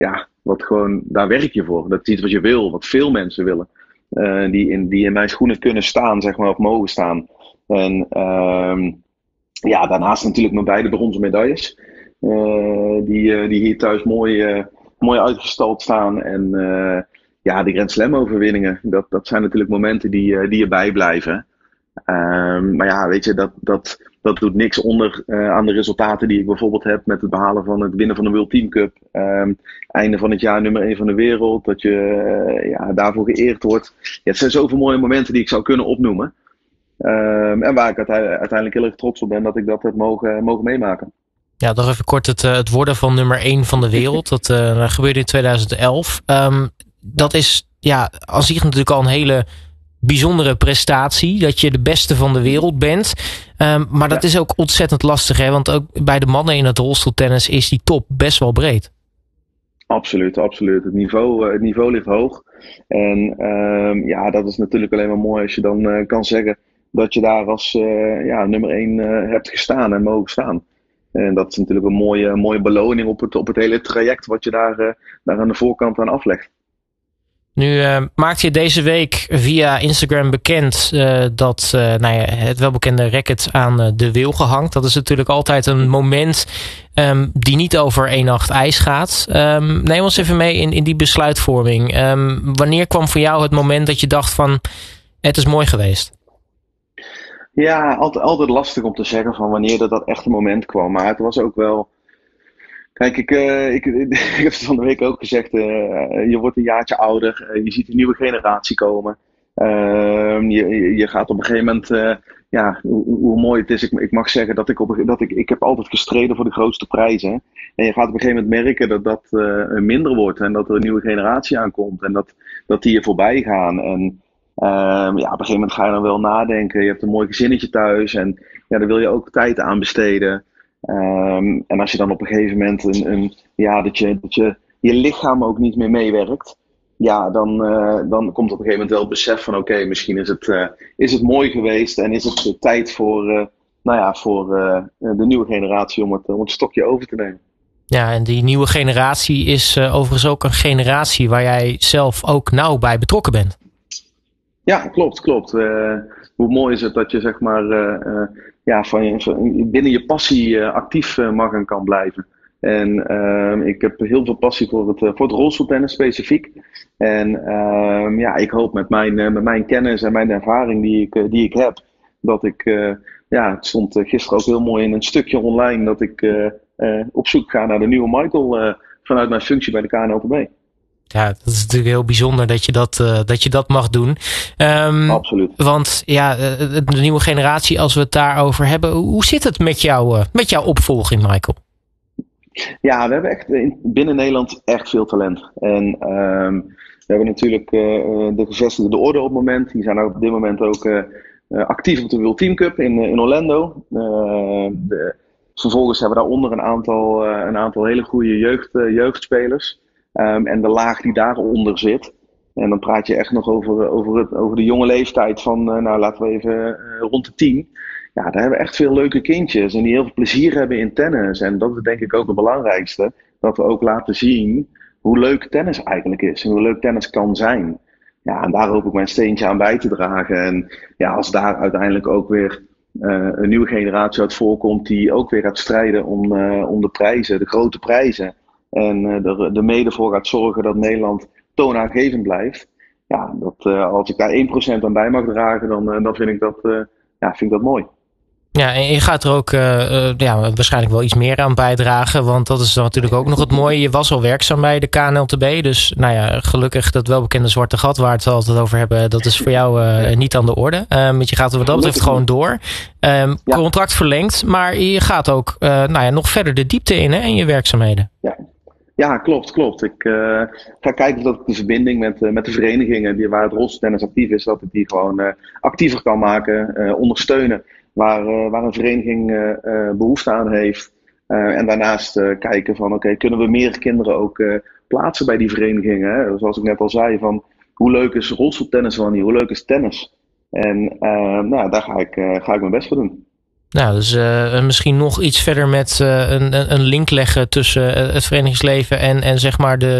wat gewoon, daar werk je voor. Dat is iets wat je wil, wat veel mensen willen. Die in mijn schoenen kunnen staan, zeg maar, of mogen staan. En daarnaast natuurlijk mijn beide bronzen medailles. Die hier thuis mooi uitgestald staan. En de Grand Slam overwinningen. Dat zijn natuurlijk momenten die je bijblijven. Weet je, dat doet niks onder aan de resultaten die ik bijvoorbeeld heb met het behalen van het winnen van de World Team Cup. Einde van het jaar nummer 1 van de wereld. Dat je daarvoor geëerd wordt. Ja, het zijn zoveel mooie momenten die ik zou kunnen opnoemen. En waar ik uiteindelijk heel erg trots op ben dat ik dat heb mogen meemaken. Ja, nog even kort het worden van nummer 1 van de wereld. Dat gebeurde in 2011. Dat is aan zich natuurlijk al een hele bijzondere prestatie. Dat je de beste van de wereld bent. Maar dat is ook ontzettend lastig. Hè? Want ook bij de mannen in het rolstoeltennis is die top best wel breed. Absoluut. Het niveau ligt hoog. En dat is natuurlijk alleen maar mooi als je dan kan zeggen dat je daar als nummer 1 hebt gestaan en mogen staan. En dat is natuurlijk een mooie beloning op het hele traject wat je daar aan de voorkant aan aflegt. Nu maakte je deze week via Instagram bekend dat het welbekende racket aan de wilgen hangt. Dat is natuurlijk altijd een moment die niet over 1 nacht ijs gaat. Neem ons even mee in die besluitvorming. Wanneer kwam voor jou het moment dat je dacht van het is mooi geweest? Ja, altijd lastig om te zeggen van wanneer dat echt een moment kwam. Maar het was ook wel... Kijk, ik heb het van de week ook gezegd. Je wordt een jaartje ouder. Je ziet een nieuwe generatie komen. Je gaat op een gegeven moment... hoe mooi het is. Ik mag zeggen dat ik heb altijd gestreden voor de grootste prijzen. En je gaat op een gegeven moment merken dat minder wordt. En dat er een nieuwe generatie aankomt. En dat die je voorbij gaan. En op een gegeven moment ga je dan wel nadenken. Je hebt een mooi gezinnetje thuis. En daar wil je ook tijd aan besteden. En als je dan op een gegeven moment dat je lichaam ook niet meer meewerkt, dan komt op een gegeven moment wel het besef van oké, misschien is het mooi geweest en is het tijd voor de nieuwe generatie om het stokje over te nemen. Ja, en die nieuwe generatie is overigens ook een generatie waar jij zelf ook nauw bij betrokken bent. Ja, klopt. Hoe mooi is het dat je zeg maar binnen je passie actief mag en kan blijven. En ik heb heel veel passie voor het rolstoeltennis specifiek. En ik hoop met mijn kennis en mijn ervaring die ik heb, dat ik, het stond gisteren ook heel mooi in een stukje online, dat ik op zoek ga naar de nieuwe Michael vanuit mijn functie bij de KNLTB. Ja, dat is natuurlijk heel bijzonder dat je dat mag doen. Absoluut. Want de nieuwe generatie, als we het daarover hebben, hoe zit het met jouw opvolging, Michael? Ja, we hebben echt binnen Nederland echt veel talent. En we hebben natuurlijk de gevestigde orde op het moment. Die zijn op dit moment ook actief op de World Team Cup in Orlando. Vervolgens hebben we daaronder een aantal hele goede jeugdspelers. En de laag die daaronder zit. En dan praat je echt nog over de jonge leeftijd van, laten we even rond de 10. Ja, daar hebben we echt veel leuke kindjes. En die heel veel plezier hebben in tennis. En dat is denk ik ook het belangrijkste. Dat we ook laten zien hoe leuk tennis eigenlijk is. En hoe leuk tennis kan zijn. Ja, en daar hoop ik mijn steentje aan bij te dragen. En ja, als daar uiteindelijk ook weer een nieuwe generatie uit voorkomt. Die ook weer gaat strijden om de prijzen, de grote prijzen. En er mede voor gaat zorgen dat Nederland toonaangevend blijft. Ja, als ik daar 1% aan bij mag dragen, dan vind ik dat mooi. Ja, en je gaat er ook waarschijnlijk wel iets meer aan bijdragen. Want dat is dan natuurlijk ook nog het mooie. Je was al werkzaam bij de KNLTB. Dus gelukkig dat welbekende zwarte gat waar het altijd over hebben. Dat is voor jou niet aan de orde. Want je gaat er wat dat betreft gewoon door. Contract verlengd. Maar je gaat ook nog verder de diepte in in je werkzaamheden. Ja, klopt. Ik ga kijken of ik de verbinding met de verenigingen waar het rolstoeltennis actief is, dat ik die gewoon actiever kan maken, ondersteunen. Waar een vereniging behoefte aan heeft. En daarnaast kijken van oké, kunnen we meer kinderen ook plaatsen bij die verenigingen. Hè? Zoals ik net al zei, van hoe leuk is rolstoeltennis van hier, hoe leuk is tennis. En daar ga ik mijn best voor doen. Nou, dus misschien nog iets verder met een link leggen tussen het verenigingsleven en zeg maar